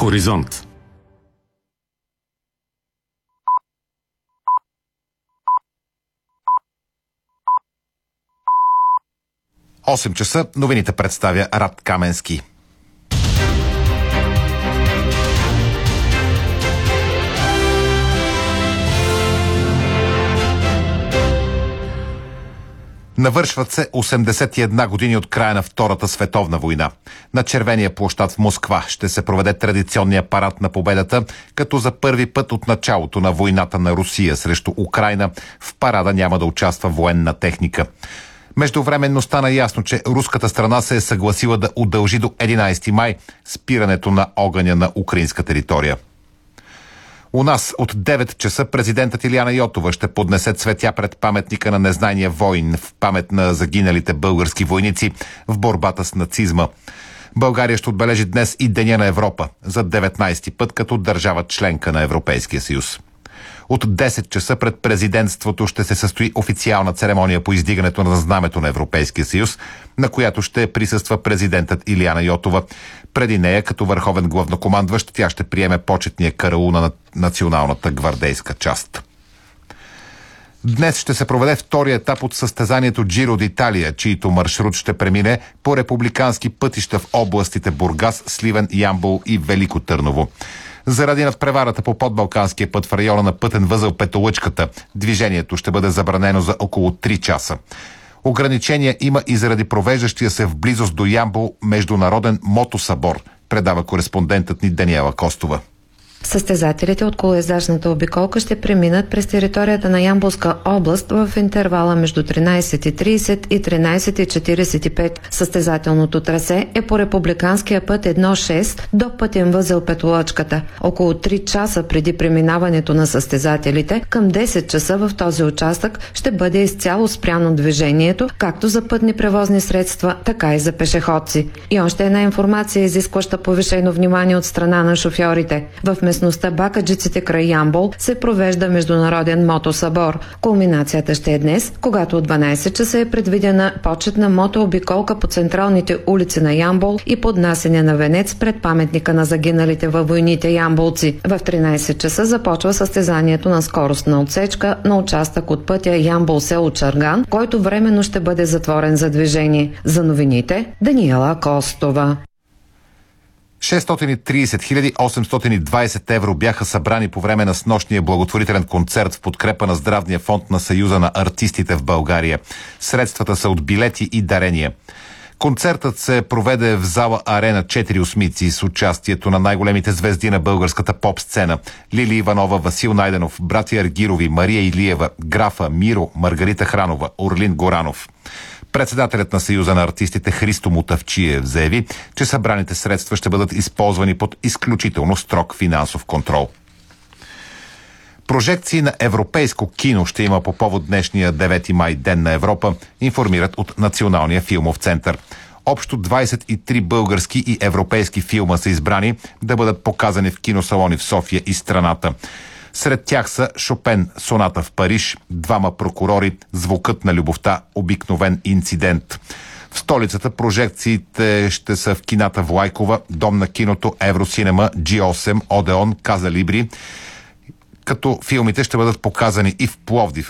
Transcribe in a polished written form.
Хоризонт. Осем часа новините представя Рад Каменски. Навършват се 81 години от края на Втората световна война. На Червения площад в Москва ще се проведе традиционния парад на победата, като за първи път от началото на войната на Русия срещу Украйна в парада няма да участва военна техника. Междувременно стана ясно, че руската страна се е съгласила да удължи до 11 май спирането на огъня на украинска територия. У нас от 9 часа президентът Илияна Йотова ще поднесе цветя пред паметника на незнайния войн в памет на загиналите български войници в борбата с нацизма. България ще отбележи днес и Деня на Европа за 19-ти път като държава членка на Европейския съюз. От 10 часа пред президентството ще се състои официална церемония по издигането на знамето на Европейския съюз, на която ще присъства президентът Илияна Йотова. Преди нея, като върховен главнокомандващ, тя ще приеме почетния караул на националната гвардейска част. Днес ще се проведе втория етап от състезанието Джиро д'Италия, чийто маршрут ще премине по републикански пътища в областите Бургас, Сливен, Ямбол и Велико Търново. Заради надпреварата по подбалканския път в района на пътен възел Петолъчката, движението ще бъде забранено за около 3 часа. Ограничения има и заради провеждащия се в близост до Ямбол международен мотосъбор, предава кореспондентът ни Даниела Костова. Състезателите от колоездачната обиколка ще преминат през територията на Ямболска област в интервала между 13:30 и 13:45. Състезателното трасе е по републиканския път 1.6 до пътен възел Петолъчката. Около 3 часа преди преминаването на състезателите, към 10 часа в този участък ще бъде изцяло спряно движението, както за пътни превозни средства, така и за пешеходци. И още една информация, изискваща повишено внимание от страна на шофьорите. В местността Бакаджиците край Ямбол се провежда международен мотосъбор. Кулминацията ще е днес, когато от 12 часа е предвидена почетна мотообиколка по централните улици на Ямбол и поднасене на венец пред паметника на загиналите във войните ямболци. В 13 часа започва състезанието на скоростна отсечка на участък от пътя Ямбол село Чарган, който временно ще бъде затворен за движение. За новините Даниела Костова. 630 820 евро бяха събрани по време на снощния благотворителен концерт в подкрепа на Здравния фонд на Съюза на артистите в България. Средствата са от билети и дарения. Концертът се проведе в зала Арена 4 осмици с участието на най-големите звезди на българската поп-сцена: Лили Иванова, Васил Найденов, братя Аргирови, Мария Илиева, Графа, Миро, Маргарита Хранова, Орлин Горанов. Председателят на Съюза на артистите Христо Мутавчиев заяви, че събраните средства ще бъдат използвани под изключително строг финансов контрол. Прожекции на европейско кино ще има по повод днешния 9 май Ден на Европа, информират от Националния филмов център. Общо 23 български и европейски филма са избрани да бъдат показани в киносалони в София и страната. Сред тях са Шопен, Соната в Париж, Двама прокурори, Звукът на любовта, Обикновен инцидент. В столицата прожекциите ще са в кината Влайкова, Дом на киното, Евросинема, G8, Одеон, Каза Либри, като филмите ще бъдат показани и в Пловдив,